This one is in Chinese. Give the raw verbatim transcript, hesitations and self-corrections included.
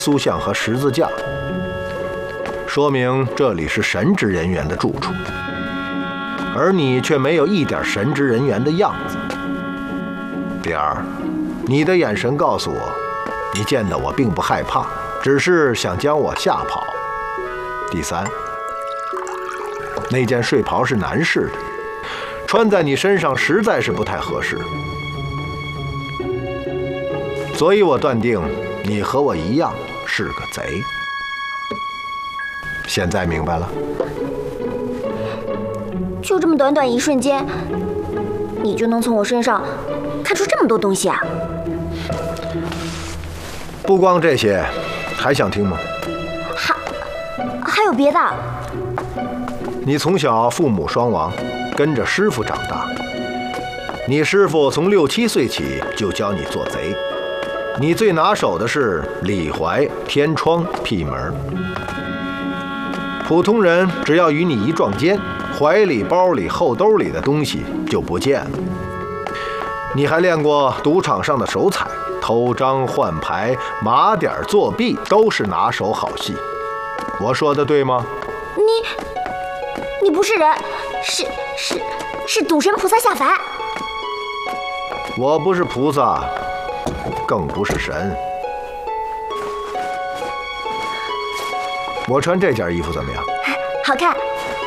塑像和十字架，说明这里是神职人员的住处，而你却没有一点神职人员的样子。第二，你的眼神告诉我，你见到我并不害怕，只是想将我吓跑。第三，那件睡袍是男士的，穿在你身上实在是不太合适，所以我断定你和我一样是个贼。现在明白了？ 就这么短短一瞬间，你就能从我身上看出这么多东西啊？ 不光这些，还想听吗？ 还还有别的？ 你从小父母双亡，跟着师傅长大。你师傅从六七岁起就教你做贼，你最拿手的是里怀、天窗、屁门。普通人只要与你一撞肩，怀里、包里、后兜里的东西就不见了。你还练过赌场上的手彩，偷章换牌、码点作弊，都是拿手好戏。我说的对吗？ 你，你不是人，是是是赌神菩萨下凡。 我不是菩萨，更不是神。我穿这件衣服怎么样？ 好看。